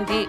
Santi,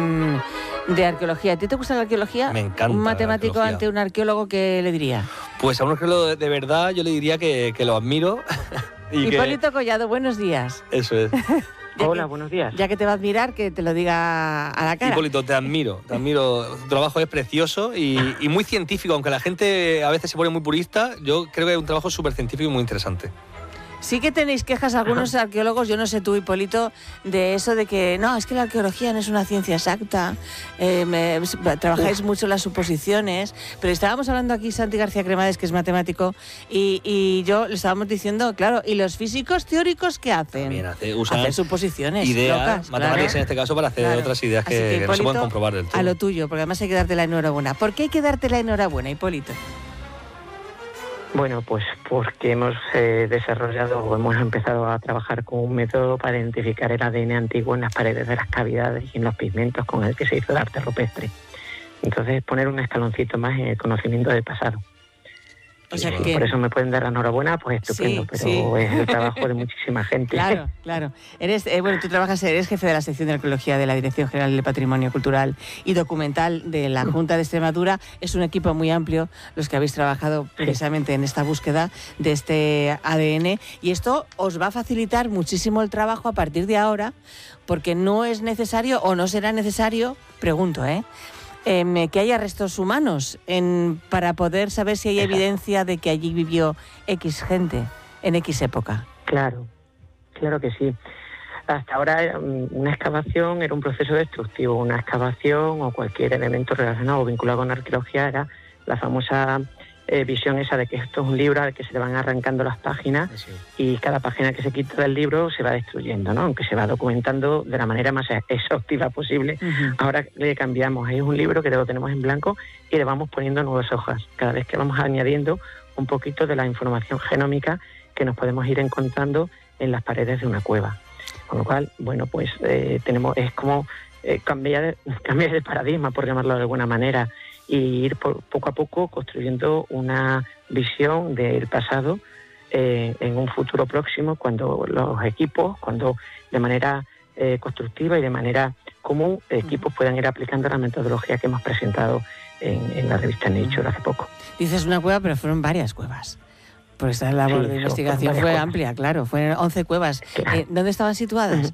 de arqueología. ¿A ti te gusta la arqueología? Me encanta. Un matemático ante un arqueólogo, ¿qué le diría? Pues a un arqueólogo de verdad yo le diría que lo admiro. Hipólito Collado, buenos días. Eso es. Hola, buenos días. Ya que te va a admirar, que te lo diga a la cara. Hipólito, te admiro. Tu trabajo es precioso y muy científico, aunque la gente a veces se pone muy purista. Yo creo que es un trabajo súper científico y muy interesante. Sí que tenéis quejas algunos arqueólogos, yo no sé tú, Hipólito, de eso de que no, es que la arqueología no es una ciencia exacta, trabajáis mucho las suposiciones, pero estábamos hablando aquí Santi García Cremades, que es matemático, y yo le estábamos diciendo, claro, ¿y los físicos teóricos qué hacen? También hacer suposiciones ideas, locas, matemáticas en este caso, para hacer otras ideas que Hipólito, no se pueden comprobar del todo. A lo tuyo, porque además hay que darte la enhorabuena. ¿Por qué hay que darte la enhorabuena, Hipólito? Bueno, pues porque hemos empezado a trabajar con un método para identificar el ADN antiguo en las paredes de las cavidades y en los pigmentos con el que se hizo el arte rupestre. Entonces, poner un escaloncito más en el conocimiento del pasado. O sea que... Por eso me pueden dar la enhorabuena, pues estupendo, pero es el trabajo de muchísima gente. Claro. Eres, eres jefe de la sección de arqueología de la Dirección General del Patrimonio Cultural y Documental de la Junta de Extremadura. Es un equipo muy amplio los que habéis trabajado precisamente en esta búsqueda de este ADN, y esto os va a facilitar muchísimo el trabajo a partir de ahora, porque no es necesario o no será necesario, pregunto, que haya restos humanos para poder saber si hay evidencia de que allí vivió X gente en X época. Claro que sí. Hasta ahora una excavación era un proceso destructivo, una excavación o cualquier elemento relacionado o vinculado con la arqueología era la famosa visión esa de que esto es un libro al que se le van arrancando las páginas y cada página que se quita del libro se va destruyendo, ¿no? Aunque se va documentando de la manera más exhaustiva posible. Ahora le cambiamos, es un libro que lo tenemos en blanco y le vamos poniendo nuevas hojas, cada vez que vamos añadiendo un poquito de la información genómica que nos podemos ir encontrando en las paredes de una cueva. Con lo cual, bueno, pues es como cambiar de paradigma, por llamarlo de alguna manera, y ir poco a poco construyendo una visión del pasado en un futuro próximo, cuando los equipos, cuando de manera constructiva y de manera común, equipos puedan ir aplicando la metodología que hemos presentado en la revista Nature hace poco. Dices una cueva, pero fueron varias cuevas. Porque esta labor de investigación fue amplia, claro, fueron 11 cuevas. Claro. ¿Dónde estaban situadas?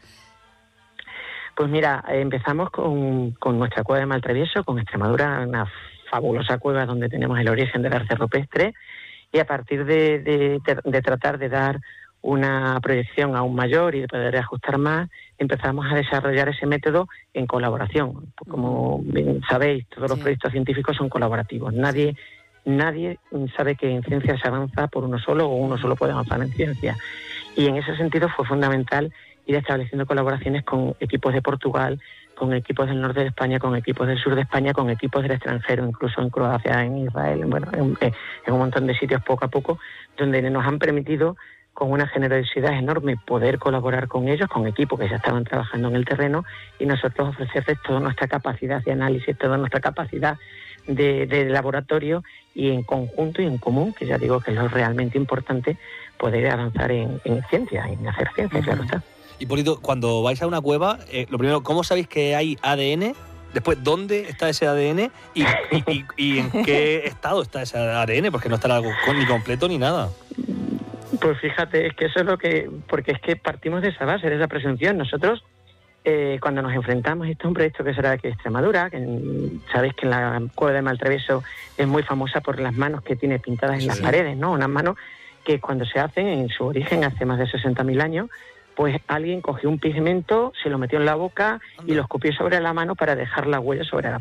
Pues mira, empezamos con nuestra cueva de Maltravieso, con Extremadura, una fabulosa cueva donde tenemos el origen del arte rupestre, y a partir de tratar de dar una proyección aún mayor y de poder ajustar más, empezamos a desarrollar ese método en colaboración. Como bien sabéis, todos los proyectos científicos son colaborativos. Nadie sabe que en ciencia se avanza por uno solo o uno solo puede avanzar en ciencia. Y en ese sentido fue fundamental ir estableciendo colaboraciones con equipos de Portugal, con equipos del norte de España, con equipos del sur de España, con equipos del extranjero, incluso en Croacia, en Israel, en un montón de sitios poco a poco, donde nos han permitido, con una generosidad enorme, poder colaborar con ellos, con equipos que ya estaban trabajando en el terreno, y nosotros ofrecerles toda nuestra capacidad de análisis, toda nuestra capacidad de laboratorio, y en conjunto y en común, que ya digo que es lo realmente importante, poder avanzar en ciencia, en hacer ciencia, claro está. Hipólito, cuando vais a una cueva, lo primero, ¿cómo sabéis que hay ADN? Después, ¿dónde está ese ADN? ¿Y en qué estado está ese ADN? Porque no estará ni completo ni nada. Pues fíjate, es que eso es porque es que partimos de esa base, de esa presunción. Nosotros, cuando nos enfrentamos, este es un proyecto que será aquí de Extremadura, que sabéis que en la cueva de Maltravieso es muy famosa por las manos que tiene pintadas en las paredes, ¿no? Unas manos que cuando se hacen, en su origen, hace más de 60.000 años, pues alguien cogió un pigmento, se lo metió en la boca y lo escupió sobre la mano para dejar la huella sobre la